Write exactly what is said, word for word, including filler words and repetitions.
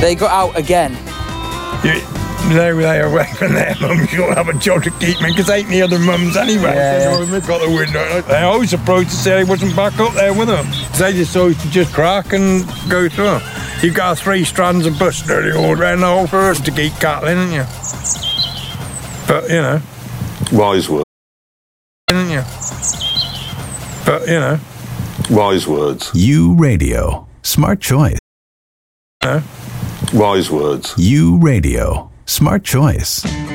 They got out again. You, they were away from their mums. You don't have a job to keep me because ain't the other mums anyway. Yeah, so yeah. They've got the window. They always approached to say he wasn't back up there with them. They just always to just crack and go through. You've got three strands of bus nearly all around the whole first to keep cattling, haven't you? But, you know. Wise words. Haven't you? But, you know. Wise words. U Radio. Smart choice. You know. Wise words. U Radio. Smart choice.